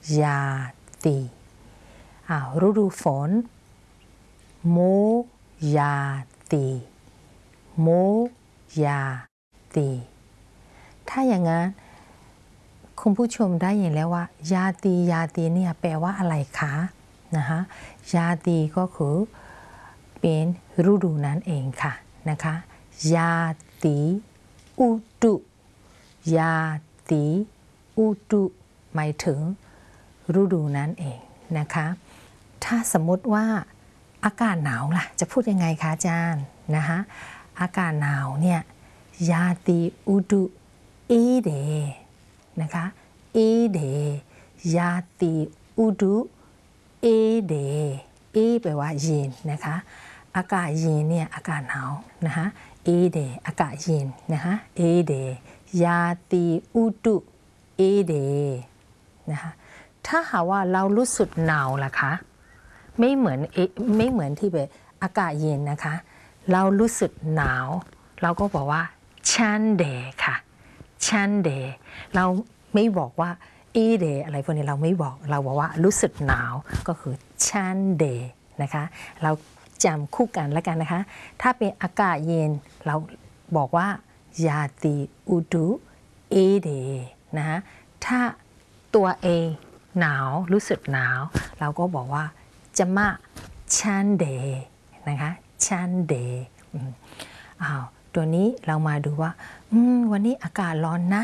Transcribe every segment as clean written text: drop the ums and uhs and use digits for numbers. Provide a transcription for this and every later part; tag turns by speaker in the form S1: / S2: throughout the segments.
S1: ยาตีฤดูฝนโมยาตีโมยาตีถ้าอย่างนั้นคุณผู้ชมได้ยินแล้วว่ายาตียาตีเนี่ยแปลว่าอะไรคะนะคะยาตีก็คือเป็นฤดูนั้นเองค่ะนะคะยาตีอุตุยาตีอุตุหมายถึงฤดูนั้นเองนะคะถ้าสมมติว่าอากาศหนาวล่ะจะพูดยังไงคะอาจารย์นะคะอากาศหนาวเนี่ยยาตีอุตุเอเดนะคะเอเดยาตีอุตุเอเดเอแปลว่าเย็นนะคะอากาศเย็นเนี่ยอากาศหนาวนะคะเอเดอากาศเย็นนะคะเอเดยาตีอุตุเอเดนะคะถ้าหากว่าเรารู้สึกหนาวล่ะคะไม่เหมือนที่แบบอากาศเย็นนะคะเรารู้สึกหนาวเราก็บอกว่าชันเดค่ะชันเดเราไม่บอกว่าอีเดอะไรพวกนี้เราไม่บอกเราบอกว่ารู้สึกหนาวก็คือชันเดนะคะเราจำคู่กันแล้วกันนะคะถ้าเป็นอากาศเย็นเราบอกว่ายาตีอุตุเอเดนะคะถ้าตัวเองหนาวรู้สึกหนาวเราก็บอกว่าจะมาชันเดนะคะชันเดตัวนี้เรามาดูว่าวันนี้อากาศร้อนนะ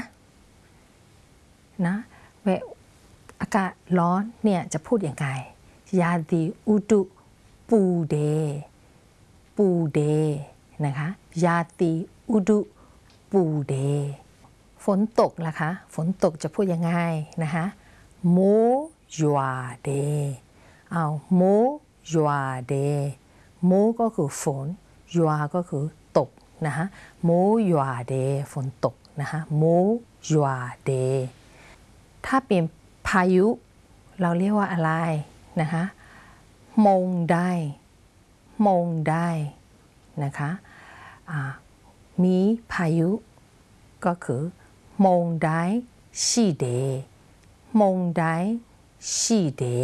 S1: อากาศร้อนเนี่ยจะพูดยังไงยาตีอุตุปูเดปูเดนะคะยาตีอุตุปูเดฝนตกล่ะคะฝนตกจะพูดยังไงนะคะโมยัวเดโมยัวเดโมก็คือฝนยัวก็คือตกนะคะโมยัวเดฝนตกนะคะโมยัวเดถ้าเป็นพายุเราเรียกว่าอะไรนะคะมงได้มงได้นะคะมีพายุก็คือมงได้ชีเดมงได้ชีเด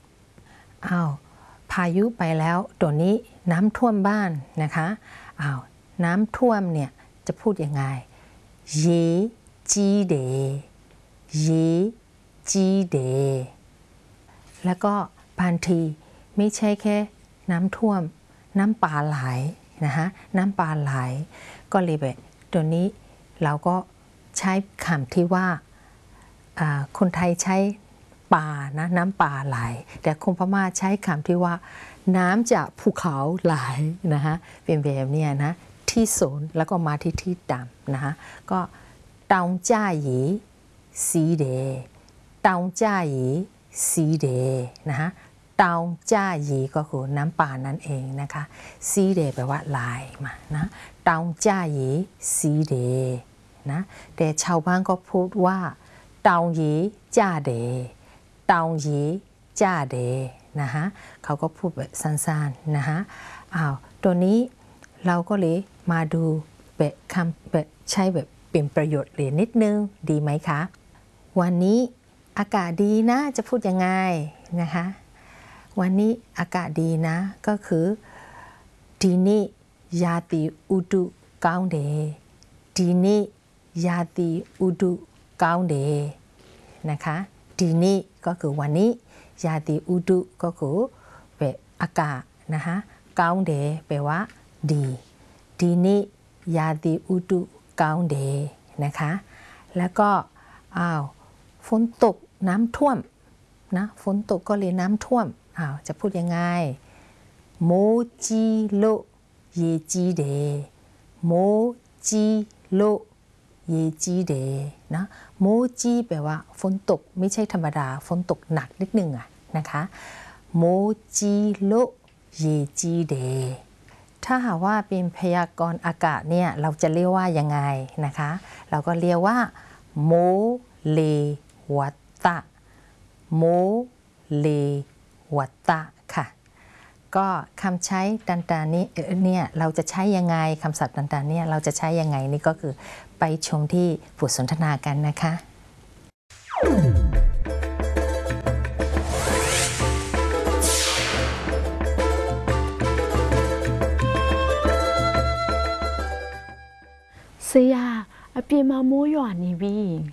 S1: พายุไปแล้วตัวนี้น้ำท่วมบ้านนะคะน้ำท่วมเนี่ยจะพูดยังไงเยจีเดเยจีเดแล้วก็บางทีไม่ใช่แค่น้ำท่วมน้ำป่าไหลนะคะน้ำป่าไหลก็เลยแบบตัวนี้เราก็ใช้คำที่ว่าคนไทยใช้ป่านะน้ำป่าไหลแต่คนพม่าใช้คำที่ว่าน้ำจากภูเขาไหลนะคะเป็นแบบนี้นะที่สูงแล้วก็มาที่ต่ำนะคะก็ตองจ้าหยีสีเดตองจ้าหยีสีเดนะคะตองจ้าหยีก็คือน้ำป่านั่นเองนะคะสีเดแปลว่าไหลมานะตองจ้าหยีสีเดนะแต่ชาวบ้านก็พูดว่าตองหยีจ้าเดตองหยีจ้าเดนะคะเขาก็พูดแบบสั้นๆนะคะตัวนี้เราก็เลยมาดูแบบคำแบบใช้แบบเป็นประโยชน์เลยนิดนึงดีไหมคะวันนี้อากาศดีนะจะพูดยังไงนะคะวันนี้อากาศดีนะก็คือดีนี่ยาตีอุตุก้าวเดดีนี่ยาตีอุตุก้าวเดนะคะดีนี่ก็คือวันนี้ยาตีอุตุก็คือแบบอากาศนะคะก้าวเดแปลว่าดีดีนี่ยาตีอุตุก้าวเดนะคะแล้วก็ฝนตกน้ำท่วมนะฝนตกก็เลยน้ำท่วมจะพูดยังไงโมจิโลเยจีเดโมจิโลเยจีเดนะโมจิแปลว่าฝนตกไม่ใช่ธรรมดาฝนตกหนักนิดนึงนะคะโมจิโลเยจีเดถ้าหากว่าเป็นพยากรณ์อากาศเนี่ยเราจะเรียกว่ายังไงนะคะเราก็เรียกว่าโมเลวัตตะโมเลวัตตะค่ะก็คำใช้ต่างๆนี้เนี่ยเราจะใช้ยังไงคำศัพท์ต่างๆเนี่ยเราจะใช้ยังไงนี่ก็คือไปชมที่บทสนทนากันนะคะ
S2: ပြင်မှာမိုးရွာနေပြီ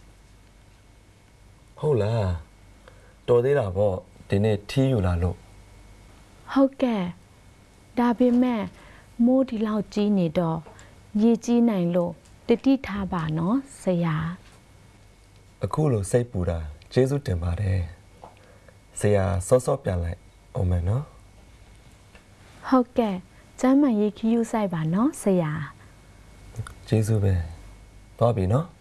S3: ဟုတ်လားတော်သေးတာပေါ့ဒီနေ့ထီးယူလာလို့
S2: ဟုတ်ကဲ့ဒါပေမဲ့မိုးဒီလောက်ကြီးနေတော့ရေကြီးနိုင်လို့တတိထားပါနော်ဆရာ
S3: အခုလိုစိတ်ပူတာကျေးဇူးတင်ပါတယ်ဆရာစောစောပြန်လိုက်အောင်မယ်နော်
S2: ဟုတ်ကဲ့ကျမ်းမာရေးခီးယူဆိုင်ပါနော်ဆရာ
S3: ကျေးဇူးပဲသွားပြီနော်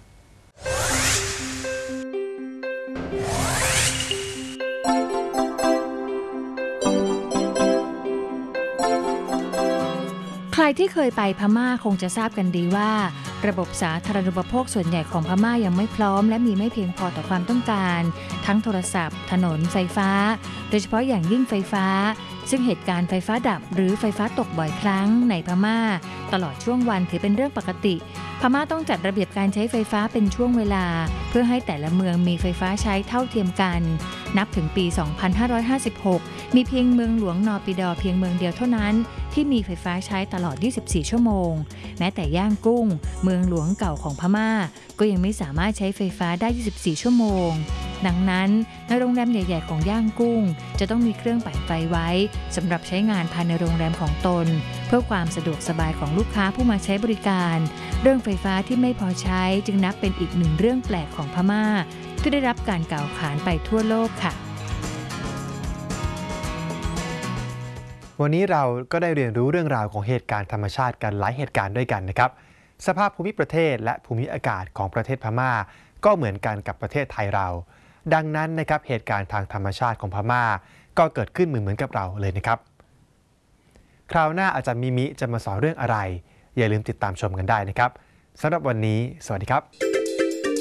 S4: ใครที่เคยไปพม่าคงจะทราบกันดีว่า ระบบสาธารณูปโภคส่วนใหญ่ของพม่ายังไม่พร้อมและมีไม่เพียงพอต่อความต้องการ ทั้งโทรศัพท์ ถนนไฟฟ้า โดยเฉพาะอย่างยิ่งไฟฟ้า ซึ่งเหตุการณ์ไฟฟ้าดับหรือไฟฟ้าตกบ่อยครั้งในพม่า ตลอดช่วงวันถือเป็นเรื่องปกติ พม่าต้องจัดระเบียบการใช้ไฟฟ้าเป็นช่วงเวลา เพื่อให้แต่ละเมืองมีไฟฟ้าใช้เท่าเทียมกัน นับถึงปี 2556 มีเพียงเมืองหลวงนอปิดอเพียงเมืองเดียวเท่านั้น ที่มีไฟฟ้าใช้ตลอด 24 ชั่วโมง แม้แต่ย่างกุ้ง เมืองหลวงเก่าของพม่า ก็ยังไม่สามารถใช้ไฟฟ้าได้ 24 ชั่วโมง ดังนั้นในโรงแรมใหญ่ ๆ ของย่างกุ้ง จะต้องมีเครื่องปั่นไฟไว้สำหรับใช้งานภายในโรงแรมของตน เพื่อความสะดวกสบายของลูกค้าผู้มาใช้บริการ เรื่องไฟฟ้าที่ไม่พอใช้จึงนับเป็นอีกหนึ่งเรื่องแปลกของพม่า ที่ได้รับการกล่าวขานไปทั่วโลกค่ะ
S5: วันนี้เราก็ได้เรียนรู้เรื่องราวของเหตุการณ์ธรรมชาติกันหลายเหตุการณ์ด้วยกันนะครับสภาพภูมิประเทศและภูมิอากาศของประเทศพม่าก็เหมือนกันกับประเทศไทยเรา ดังนั้นนะครับเหตุการณ์ทางธรรมชาติของพม่าก็เกิดขึ้นเหมือนกับเราเลยนะครับคราวหน้าอาจารย์มิมิจะมาสอนเรื่องอะไรอย่าลืมติดตามชมกันได้นะครับสำหรับวันนี้สวัสดีครับ